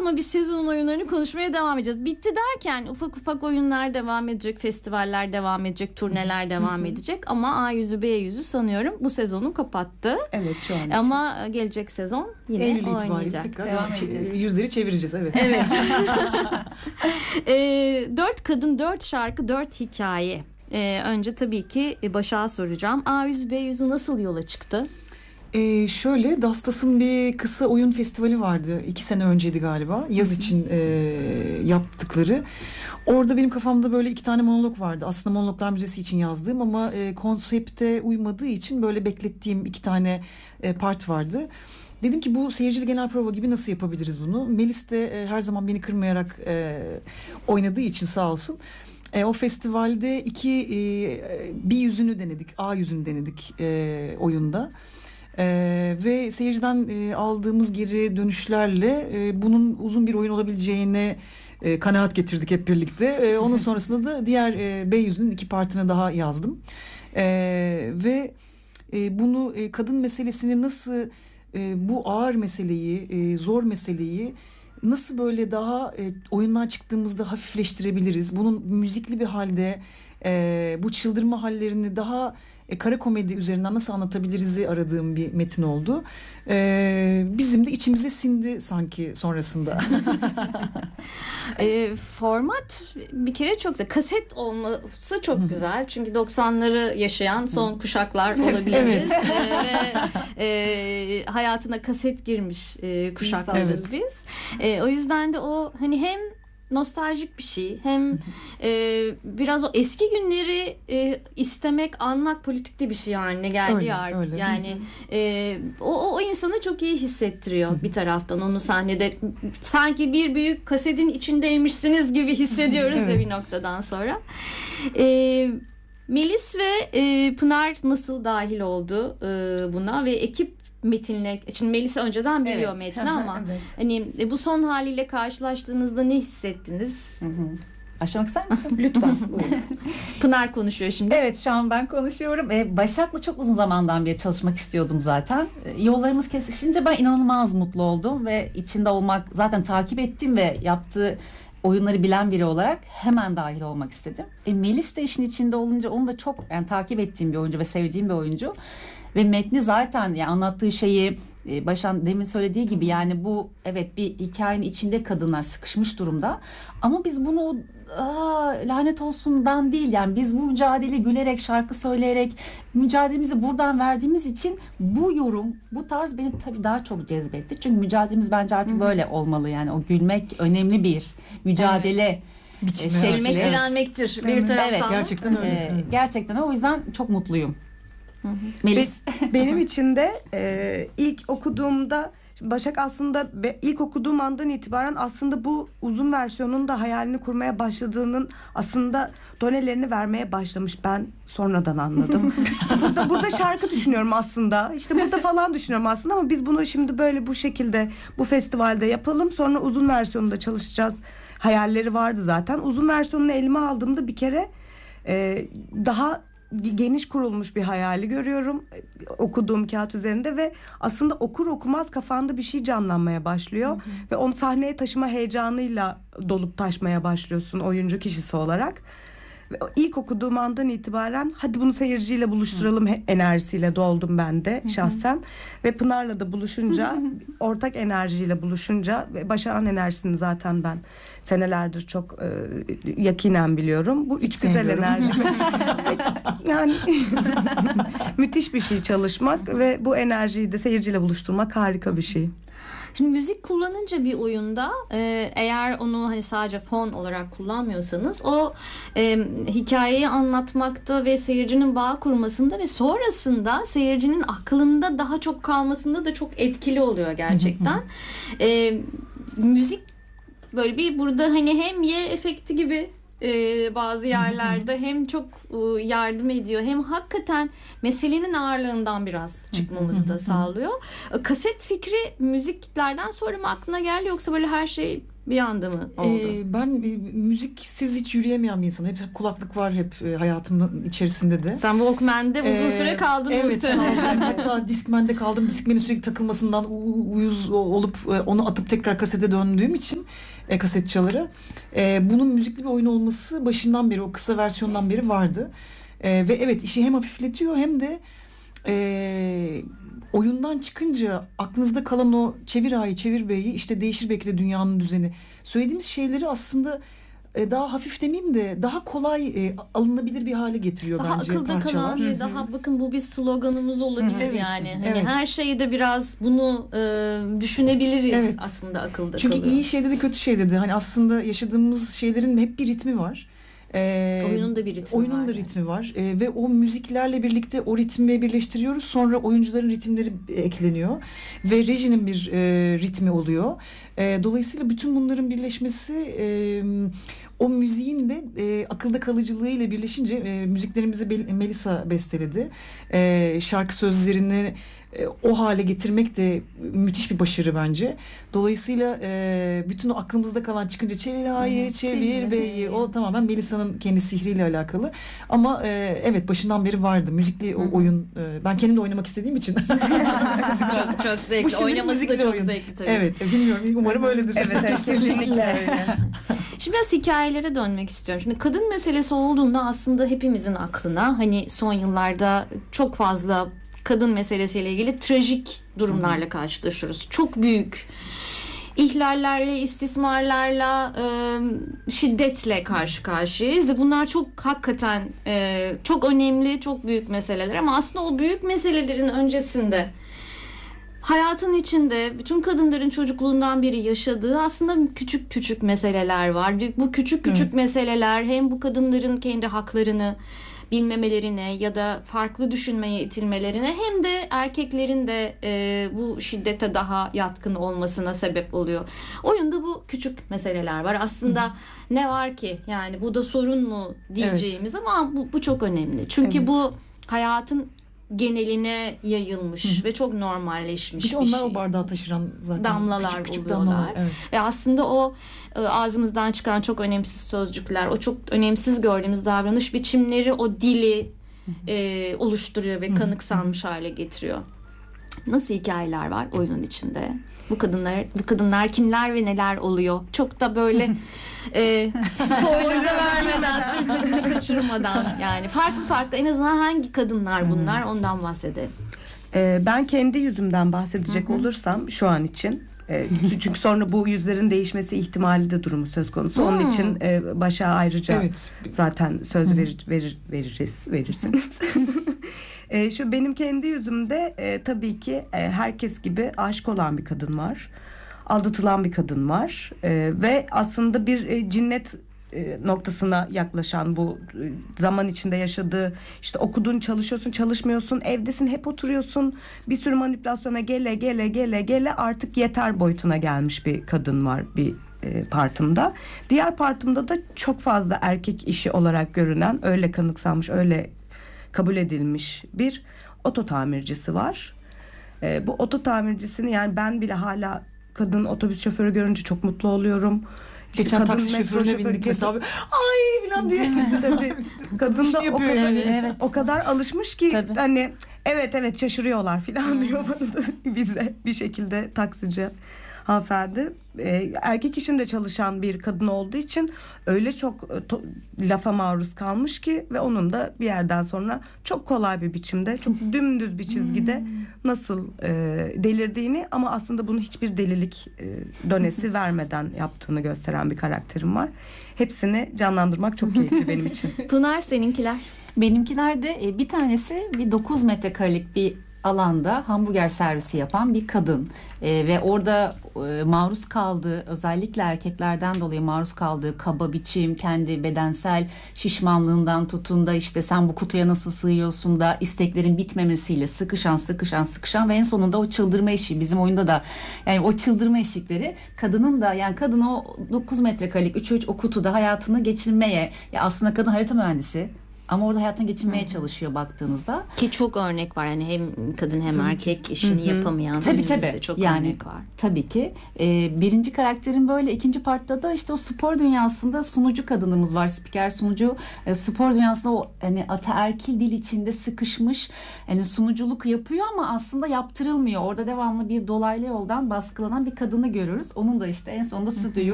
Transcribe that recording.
ama biz sezon oyunlarını konuşmaya devam edeceğiz. Bitti derken ufak ufak oyunlar devam edecek, festivaller devam edecek, turneler devam edecek ama A yüzü B yüzü sanıyorum bu sezonu kapattı. Evet, şu an. Ama gelecek sezon yine Eylül oynayacak. itibariyle Devam tekrar edeceğiz. yüzleri çevireceğiz. Evet. Evet. 4 kadın, 4 şarkı, 4 hikaye. Önce tabii ki Başak'a soracağım. A yüzü B yüzü nasıl yola çıktı? Şöyle, Dastas'ın bir kısa oyun festivali vardı. 2 sene önceydi galiba. Yaz için yaptıkları. Orada benim kafamda böyle 2 tane monolog vardı. Aslında Monologlar Müzesi için yazdığım ama konsepte uymadığı için böyle beklettiğim 2 tane part vardı. Dedim ki bu seyircili genel prova gibi nasıl yapabiliriz bunu? Melis de her zaman beni kırmayarak oynadığı için sağ olsun. O festivalde bir yüzünü denedik. A yüzünü denedik oyunda. Ve seyirciden aldığımız geri dönüşlerle bunun uzun bir oyun olabileceğine kanaat getirdik hep birlikte. Onun sonrasında da diğer B yüzünün 2 partını daha yazdım. Ve bunu kadın meselesini nasıl bu ağır meseleyi, zor meseleyi nasıl böyle daha oyundan çıktığımızda hafifleştirebiliriz? Bunun müzikli bir halde bu çıldırma hallerini daha kara komedi üzerinden nasıl anlatabiliriz'i aradığım bir metin oldu. Bizim de içimize sindi sanki sonrasında. Format bir kere çok güzel. Kaset olması çok güzel. Çünkü 90'ları yaşayan son kuşaklar olabiliriz. Ve hayatına kaset girmiş kuşaklarız biz. O yüzden de o hani hem nostaljik bir şey hem biraz o eski günleri istemek, anmak politikte bir şey haline geldi öyle, ya artık. öyle. Yani o insanı çok iyi hissettiriyor bir taraftan. Onu sahnede sanki bir büyük kasetin içindeymişsiniz gibi hissediyoruz ya bir noktadan sonra. Melis ve Pınar nasıl dahil oldu buna ve ekip metinle, şimdi Melis önceden biliyor metni ama hani bu son haliyle karşılaştığınızda ne hissettiniz? Başlamak ister misin? Lütfen. Pınar konuşuyor şimdi. Evet, şu an ben konuşuyorum. Başak'la çok uzun zamandan beri çalışmak istiyordum zaten. Yollarımız kesişince ben inanılmaz mutlu oldum ve içinde olmak, zaten takip ettim ve yaptığı oyunları bilen biri olarak hemen dahil olmak istedim. Melis de işin içinde olunca onu da çok takip ettiğim bir oyuncu ve sevdiğim bir oyuncu. Ve metni zaten yani anlattığı şeyi Başak'ın demin söylediği gibi yani bu evet bir hikayenin içinde kadınlar sıkışmış durumda. Ama biz bunu lanet olsundan değil yani biz bu mücadeleyi gülerek, şarkı söyleyerek mücadelemizi buradan verdiğimiz için bu yorum, bu tarz beni tabii daha çok cezbetti. Çünkü mücadelemiz bence artık böyle olmalı yani o gülmek önemli bir mücadele. Gülmek direnmektir bir taraftan. Evet, gerçekten öyle. Gerçekten o yüzden çok mutluyum. Melis. Benim için de ilk okuduğumda Başak aslında ilk okuduğum andan itibaren aslında bu uzun versiyonun da hayalini kurmaya başladığının aslında donelerini vermeye başlamış. Ben sonradan anladım. İşte burada şarkı düşünüyorum aslında. İşte burada falan düşünüyorum aslında ama biz bunu şimdi böyle bu şekilde bu festivalde yapalım. Sonra uzun versiyonunda çalışacağız. Hayalleri vardı zaten. Uzun versiyonunu elime aldığımda bir kere daha geniş kurulmuş bir hayali görüyorum okuduğum kağıt üzerinde ve aslında okur okumaz kafanda bir şey canlanmaya başlıyor ve onu sahneye taşıma heyecanıyla dolup taşmaya başlıyorsun oyuncu kişisi olarak. Ve ilk okuduğum andan itibaren hadi bunu seyirciyle buluşturalım enerjisiyle doldum ben de şahsen ve Pınar'la da buluşunca ortak enerjiyle buluşunca ve Başak'ın enerjisini zaten ben senelerdir çok yakinen biliyorum. Bu üç güzel enerji. Yani müthiş bir şey çalışmak ve bu enerjiyi de seyirciyle buluşturmak harika bir şey. Şimdi müzik kullanınca bir oyunda eğer onu hani sadece fon olarak kullanmıyorsanız o hikayeyi anlatmakta ve seyircinin bağ kurmasında ve sonrasında seyircinin aklında daha çok kalmasında da çok etkili oluyor gerçekten. Müzik böyle bir burada hani hem efekti gibi bazı yerlerde hem çok yardım ediyor hem hakikaten meselenin ağırlığından biraz çıkmamızı da sağlıyor. Kaset fikri müziklerden sonra mı aklına geldi yoksa böyle her şey bir anda mı oldu? Ben müziksiz hiç yürüyemeyen bir insanım. Hep kulaklık var hep hayatımın içerisinde de. Sen Walkman'de uzun süre kaldın Evet, muhtemelen. kaldım. Hatta Discman'de kaldım. Discman'in sürekli takılmasından uyuz olup onu atıp tekrar kasete döndüğüm için kaset çaları. Bunun müzikli bir oyun olması başından beri, o kısa versiyondan beri vardı. Ve evet, işi hem hafifletiyor hem de oyundan çıkınca aklınızda kalan o çevir A'yı çevir B'yi, işte değişir belki de dünyanın düzeni. Söylediğimiz şeyleri aslında daha hafif demeyeyim de daha kolay alınabilir bir hale getiriyor Daha bence akılda parçalar. kalan ve daha, bakın bu bir sloganımız olabilir Evet, yani. Hani evet. her şeyde biraz bunu düşünebiliriz Evet. aslında akılda Çünkü kalıyor. iyi şeyde de kötü şeyde de hani aslında yaşadığımız şeylerin hep bir ritmi var. Oyunun da bir ritmi Oyunun var. da ritmi var. Ve o müziklerle birlikte o ritmi birleştiriyoruz. Sonra oyuncuların ritimleri ekleniyor. Ve rejinin bir ritmi oluyor. Dolayısıyla bütün bunların birleşmesi o müziğin de akılda kalıcılığı ile birleşince müziklerimizi Melisa besteledi. Şarkı sözlerini o hale getirmek de müthiş bir başarı bence. Dolayısıyla bütün o aklımızda kalan çıkınca çevir A'yı, çevir B'yi, o tamamen Melisa'nın kendi sihriyle alakalı. Ama evet, başından beri vardı müzikli o oyun. Ben kendim de oynamak istediğim için. Çok Bu zevkli. şimdi Oynaması da müzikli çok oyun. zevkli tabii. Evet, bilmiyorum, umarım öyledir. Evet, kesinlikle öyle. Şimdi biraz hikayelere dönmek istiyorum. Şimdi kadın meselesi olduğunda aslında hepimizin aklına hani son yıllarda çok fazla kadın meselesiyle ilgili trajik durumlarla karşılaşıyoruz. Çok büyük ihlallerle, istismarlarla, şiddetle karşı karşıyayız. Bunlar çok hakikaten çok önemli, çok büyük meseleler ama aslında o büyük meselelerin öncesinde hayatın içinde bütün kadınların çocukluğundan beri yaşadığı aslında küçük küçük meseleler var. Bu küçük küçük meseleler hem bu kadınların kendi haklarını bilmemelerine ya da farklı düşünmeye itilmelerine hem de erkeklerin de bu şiddete daha yatkın olmasına sebep oluyor. Oyunda bu küçük meseleler var. Aslında ne var ki yani bu da sorun mu diyeceğimiz ama bu çok önemli. Çünkü bu hayatın geneline yayılmış ve çok normalleşmiş Bir de bir onlar şey. o bardağı taşıran zaten Damlalar küçük küçük oluyorlar. damlalar. Evet. Ve aslında o ağzımızdan çıkan çok önemsiz sözcükler, o çok önemsiz gördüğümüz davranış biçimleri o dili oluşturuyor ve kanıksanmış hale getiriyor. Nasıl hikayeler var oyunun içinde? Bu kadınlar kimler ve neler oluyor? Çok da böyle spoiler da vermeden, sürprizini kaçırmadan yani farklı en azından hangi kadınlar bunlar ondan bahsedelim. Ben kendi yüzümden bahsedecek olursam şu an için çünkü sonra bu yüzlerin değişmesi ihtimali de durumu söz konusu. Onun için Başak'a ayrıca zaten söz verirsiniz. Şu benim kendi yüzümde tabii ki herkes gibi aşık olan bir kadın var. Aldatılan bir kadın var. Ve aslında bir cinnet noktasına yaklaşan bu zaman içinde yaşadığı işte okudun, çalışıyorsun, çalışmıyorsun, evdesin, hep oturuyorsun. Bir sürü manipülasyona gele artık yeter boyutuna gelmiş bir kadın var bir partımda. Diğer partımda da çok fazla erkek işi olarak görünen, öyle kanıksanmış, öyle kabul edilmiş bir oto tamircisi var. Bu oto tamircisini yani ben bile hala kadın otobüs şoförü görünce çok mutlu oluyorum. Geçen taksi şoförüne bindik mesela abi. Ay falan diye. Tabii. Kadın da o kadar, evet. o kadar alışmış ki Tabii. hani evet şaşırıyorlar falan diyor bana da bize bir şekilde taksici hanımefendi. Erkek işinde çalışan bir kadın olduğu için öyle çok lafa maruz kalmış ki ve onun da bir yerden sonra çok kolay bir biçimde, çok dümdüz bir çizgide nasıl delirdiğini ama aslında bunu hiçbir delilik dönesi vermeden yaptığını gösteren bir karakterim var. Hepsini canlandırmak çok keyifli benim için. Pınar, seninkiler? Benimkiler de bir tanesi bir 9 metrekarelik bir alanda hamburger servisi yapan bir kadın ve orada maruz kaldığı, özellikle erkeklerden dolayı maruz kaldığı kaba biçim, kendi bedensel şişmanlığından tutun da işte sen bu kutuya nasıl sığıyorsun da isteklerin bitmemesiyle sıkışan ve en sonunda o çıldırma eşiği, bizim oyunda da yani o çıldırma eşikleri kadının da, yani kadın o 9 metrekarelik 3'e 3 o kutuda hayatını geçirmeye, ya aslında kadın harita mühendisi. Ama orada hayatını geçirmeye çalışıyor baktığınızda. Ki çok örnek var. Yani hem kadın hem Tabii erkek işini yapamayan. Tabii Günümüzde tabii. çok Yani örnek var. tabii ki. Birinci karakterin böyle, ikinci partta da işte o spor dünyasında sunucu kadınımız var. Spiker sunucu. Spor dünyasında o hani ataerkil dil içinde sıkışmış, hani sunuculuk yapıyor ama aslında yaptırılmıyor. Orada devamlı bir dolaylı yoldan baskılanan bir kadını görürüz. Onun da işte en sonunda stüdyoyu